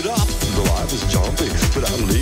it up. The life is jumpy, but I'm